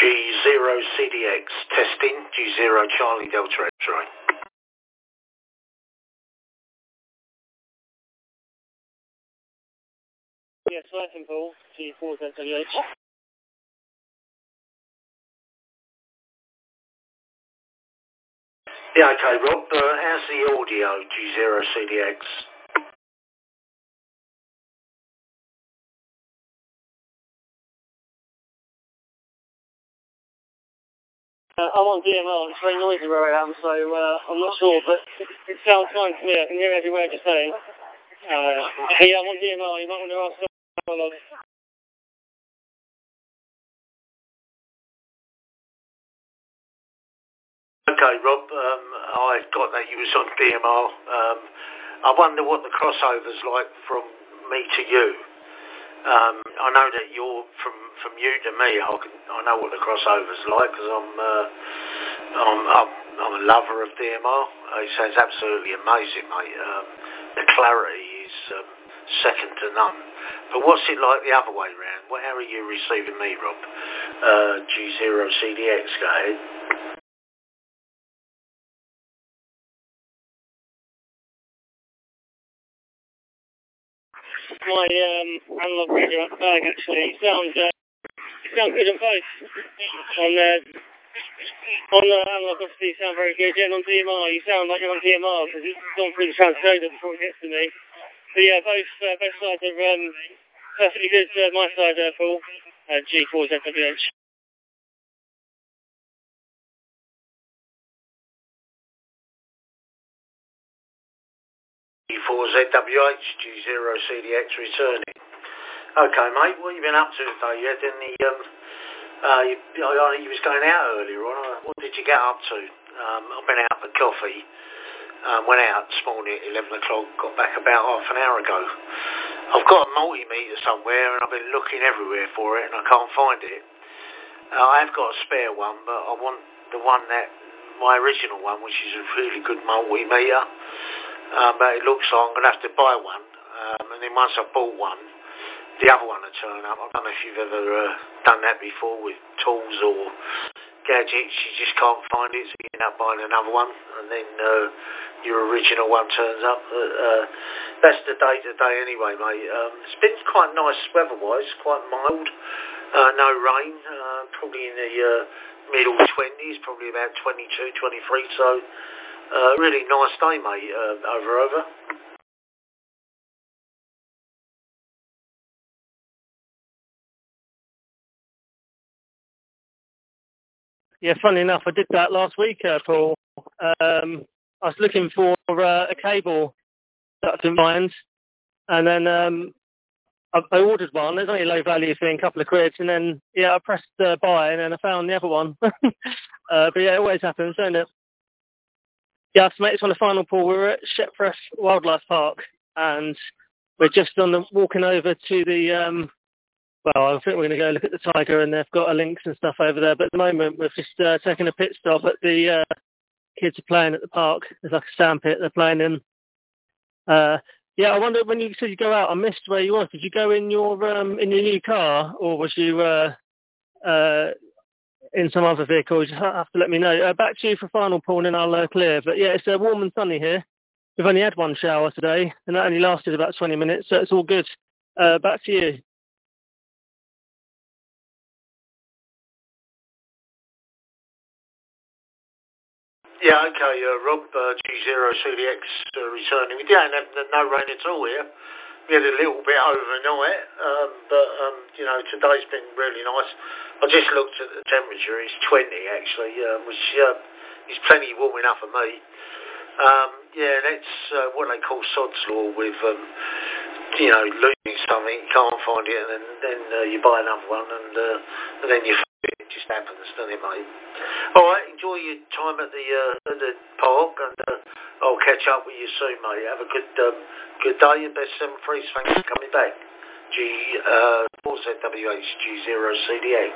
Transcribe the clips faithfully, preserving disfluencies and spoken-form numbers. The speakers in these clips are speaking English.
zero C D X, testing, G zero Charlie Delta X-ray. Yes, nice and Paul, G four Z W H. Yeah, okay, Rob, uh, how's the audio, G zero C D X? Uh, I'm on D M R, it's very noisy where I am, so uh, I'm not sure, but it, it sounds fine to me. I can hear every word you're saying. Uh, yeah, I'm on D M R, you might want to ask someone else. Okay, Rob, um, I got that you was on D M R. Um, I wonder what the crossover's like from me to you. Um, I know that you're from, from you to me. I can I know what the crossover's like because I'm, uh, I'm I'm I'm a lover of D M R. Uh, it sounds absolutely amazing, mate. Um, the clarity is um, second to none. But what's it like the other way round? What, how are you receiving me, Rob? Uh, G zero C D X, go ahead. My um, analog radio at the bag actually. It sounds, uh, it sounds good on both. On, uh, on the analog obviously you sound very good. Yeah, and on D M R you sound like you're on D M R because it's gone through the transcoder before it gets to me. But yeah, both uh, both sides are um, perfectly good. Uh, my side, uh, Paul, uh, G four Z W H. G four Z W H, G zero C D X returning. Okay, mate, what have you been up to today? You had any, um, uh, you, I know you was going out earlier on. What did you get up to? Um, I've been out for coffee. Um, went out this morning at eleven o'clock, got back about half an hour ago. I've got a multimeter somewhere and I've been looking everywhere for it and I can't find it. Uh, I have got a spare one, but I want the one that, my original one, which is a really good multimeter. Um, but it looks like I'm going to have to buy one. Um, and then once I've bought one, the other one will turn up. I don't know if you've ever uh, done that before with tools or gadgets. You just can't find it, so you end up buying another one. And then uh, your original one turns up. Uh, uh, that's the day-to-day anyway, mate. Um, it's been quite nice weather-wise, quite mild. Uh, no rain, uh, probably in the uh, middle twenties, probably about twenty-two, twenty-three, so uh, really nice day, mate, uh, over over. Yeah, funny enough, I did that last week, uh, Paul. Um, I was looking for uh, a cable that I couldn't find, and then um, I, I ordered one. There's only a low value thing, a couple of quid, and then yeah, I pressed uh, buy, and then I found the other one. uh, but yeah, it always happens, don't it? Yeah, mate, it's on the final, Paul. We're at Shepfresh Wildlife Park, and we're just on the walking over to the. Um, Well, I think we're going to go look at the tiger, and they've got a links and stuff over there. But at the moment, we're just uh, taking a pit stop at the uh, kids are playing at the park. There's like a sand pit they're playing in. Uh, yeah, I wonder when you said you go out, I missed where you was. Did you go in your um, in your new car, or was you uh, uh, in some other vehicle? You have to let me know. Uh, back to you for final, Paul, and I'll uh, clear. But yeah, it's uh, warm and sunny here. We've only had one shower today, and that only lasted about twenty minutes, so it's all good. Uh, back to you. Yeah, okay, uh, Rob, uh, G zero C D X uh, returning. We didn't have no rain at all here. We had a little bit overnight, um, but, um, you know, today's been really nice. I just looked at the temperature. It's twenty, actually, um, which uh, is plenty warm enough for me. Um, yeah, that's uh, what they call sod's law with, um, you know, losing something, you can't find it, and then, then uh, you buy another one, and, uh, and then you it just happens, doesn't it, mate? All right, enjoy your time at the uh, at the park, and uh, I'll catch up with you soon, mate. Have a good um, good day, and best seven freeze. Thanks for coming back. G uh, four Z W H G zero C D X.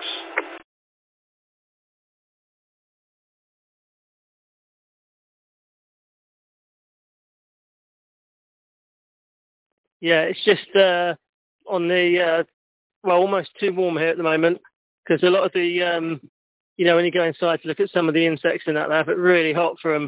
Yeah, it's just uh, on the uh, well, almost too warm here at the moment because a lot of the um, you know, when you go inside to look at some of the insects and that, they have it really hot for them.